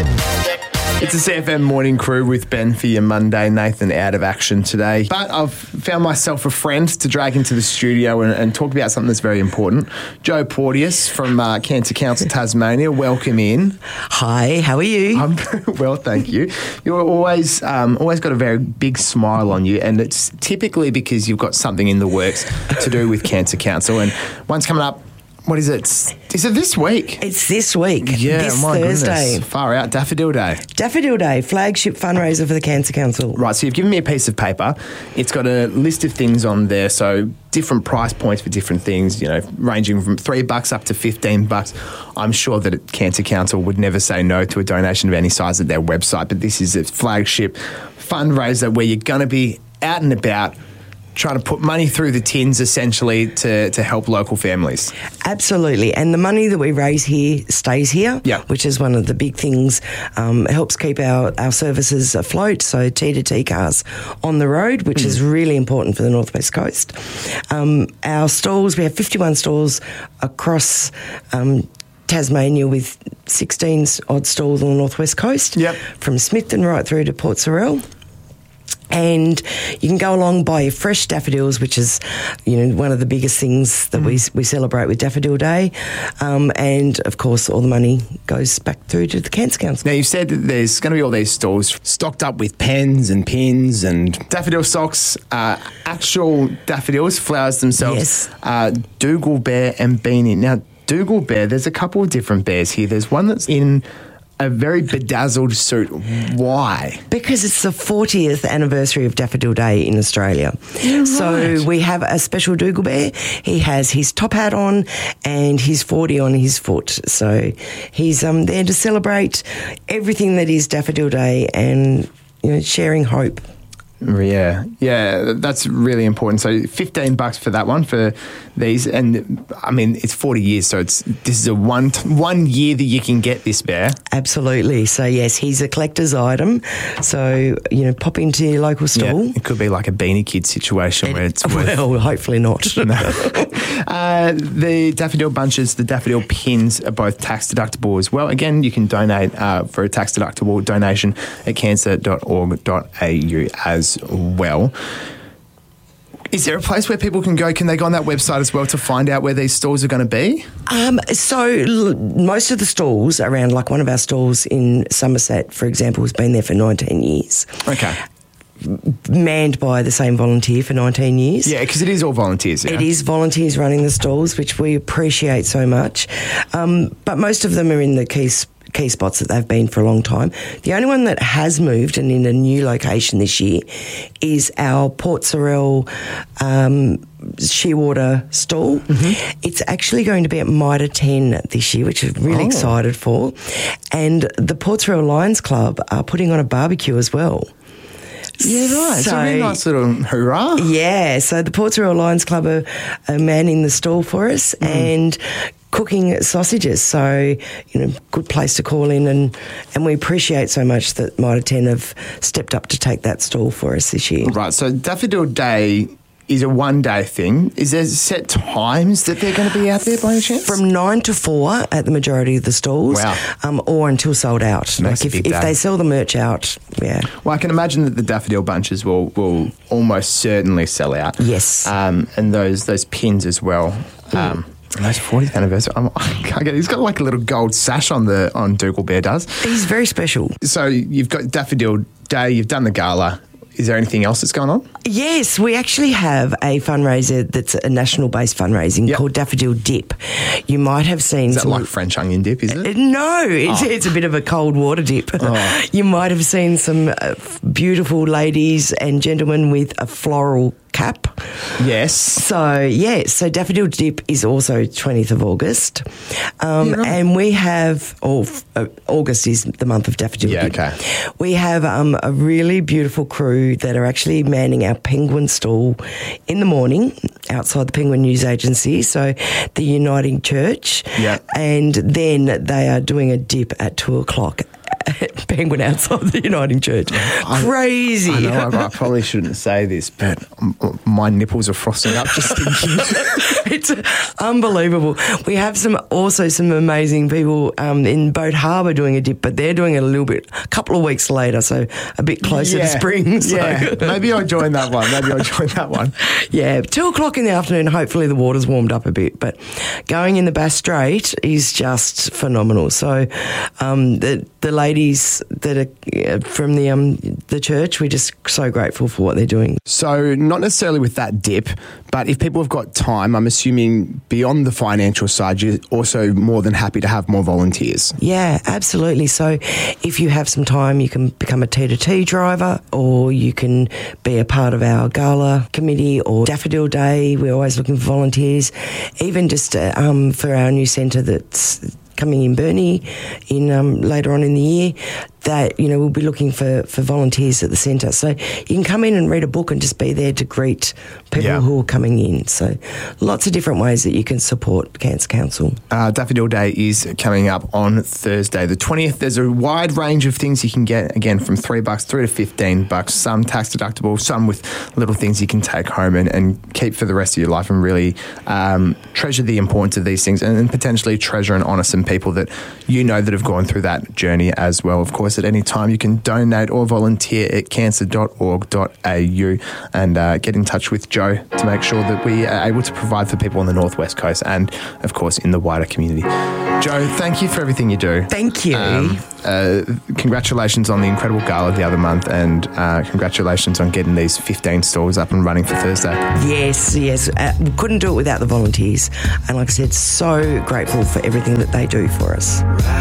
It's a CFM morning crew with Ben for your Monday. Nathan out of action today. But I've found myself a friend to drag into the studio and talk about something that's very important. Joe Porteous from Cancer Council Tasmania. Welcome in. Hi, how are you? I'm very well, thank you. You're always got a very big smile on you, and it's typically because you've got something in the works to do with Cancer Council. And one's coming up. What is it? Is it this week? It's this week. Yeah, this my Thursday. Goodness. Far out. Daffodil Day. Daffodil Day, flagship fundraiser for the Cancer Council. Right, so you've given me a piece of paper. It's got a list of things on there, so different price points for different things, you know, ranging from $3 up to $15. I'm sure that Cancer Council would never say no to a donation of any size at their website, but this is a flagship fundraiser where you're going to be out and about trying to put money through the tins, essentially, to help local families. Absolutely. And the money that we raise here stays here, which is one of the big things. Helps keep our services afloat, so T2T cars on the road, which is really important for the North West Coast. Our stalls, we have 51 stalls across Tasmania with 16 odd stalls on the North West Coast, from Smithton right through to Port Sorell. And you can go along buy your fresh daffodils, which is, you know, one of the biggest things that we celebrate with Daffodil Day. And, of course, all the money goes back through to the Cancer Council. Now, you've said that there's going to be all these stalls stocked up with pens and pins and daffodil socks, actual daffodils, flowers themselves, Dougal Bear and Beanie. Now, Dougal Bear, there's a couple of different bears here. There's one that's in a very bedazzled suit. Why? Because it's the 40th anniversary of Daffodil Day in Australia. Right. So we have a special Dougal Bear. He has his top hat on and his 40 on his foot. So he's there to celebrate everything that is Daffodil Day and, you know, sharing hope. Yeah, that's really important. So $15 for that one, for these, and I mean it's 40 years, so this is a one year that you can get this bear. Absolutely. So yes, he's a collector's item. So, you know, pop into your local stall. Yeah, it could be like a Beanie Kid situation where it's worth. Well, hopefully not. The daffodil bunches, the daffodil pins are both tax deductible as well. Again, you can donate for a tax deductible donation at cancer.org.au as well. Is there a place where people can go? Can they go on that website as well to find out where these stalls are going to be? So most of the stalls around, like one of our stalls in Somerset, for example, has been there for 19 years. Okay. Manned by the same volunteer for 19 years. Yeah, because it is all volunteers. Yeah? It is volunteers running the stalls, which we appreciate so much. But most of them are in the key spots that they've been for a long time. The only one that has moved and in a new location this year is our Port Sorell Shearwater stall. Mm-hmm. It's actually going to be at Mitre 10 this year, which I'm really excited for. And the Port Sorell Lions Club are putting on a barbecue as well. Yeah, right. So a really nice little hurrah. Yeah, so the Port Sorell Lions Club are manning the stall for us and cooking sausages. So, you know, good place to call in, and we appreciate so much that Mitre 10 have stepped up to take that stall for us this year. Right, so Daffodil Day is a one-day thing. Is there set times that they're going to be out there by any chance? From 9 to 4 at the majority of the stalls. Wow. or until sold out. Makes like if they sell the merch out, yeah. Well, I can imagine that the daffodil bunches will almost certainly sell out. Yes. And those pins as well. Those 40th anniversary. I can't get it. He's got like a little gold sash on Dougal Bear does. He's very special. So you've got Daffodil Day, you've done the gala. Is there anything else that's going on? Yes, we actually have a fundraiser that's a national-based fundraising called Daffodil Dip. You might have seen... Is that like French onion dip, is it? No, it's a bit of a cold water dip. Oh. You might have seen some beautiful ladies and gentlemen with a floral cap. Yes. So Daffodil Dip is also 20th of August. And we have... August is the month of Daffodil Dip. Okay. We have a really beautiful crew that are actually manning our penguin stall in the morning outside the Penguin News Agency, so the Uniting Church. Yeah. And then they are doing a dip at 2 o'clock penguin outside the Uniting Church. Crazy. I know I probably shouldn't say this, but my nipples are frosting up just thinking. It's unbelievable. We have some amazing people in Boat Harbour doing a dip, but they're doing it a couple of weeks later, so a bit closer to spring. So. Yeah, maybe I'll join that one. Yeah, 2:00 in the afternoon, hopefully the water's warmed up a bit, but going in the Bass Strait is just phenomenal. So the ladies that are from the church, we're just so grateful for what they're doing. So not necessarily with that dip, but if people have got time, I'm assuming beyond the financial side, you're also more than happy to have more volunteers. Yeah, absolutely. So if you have some time, you can become a T2T driver, or you can be a part of our gala committee or Daffodil Day. We're always looking for volunteers. Even just for our new centre that's coming in Burnie later on in the year, that, we'll be looking for volunteers at the centre. So you can come in and read a book and just be there to greet people who are coming in. So lots of different ways that you can support Cancer Council. Daffodil Day is coming up on Thursday the 20th. There's a wide range of things you can get, again, from $3 through to $15, some tax deductible, some with little things you can take home and keep for the rest of your life, and really treasure the importance of these things, and potentially treasure and honour some people that that have gone through that journey as well. Of course, at any time you can donate or volunteer at cancer.org.au and get in touch with Joe to make sure that we are able to provide for people on the Northwest Coast and, of course, in the wider community. Joe, thank you for everything you do. Thank you. Congratulations on the incredible gala the other month, and congratulations on getting these 15 stalls up and running for Thursday. Yes. We couldn't do it without the volunteers. And like I said, so grateful for everything that they do for us.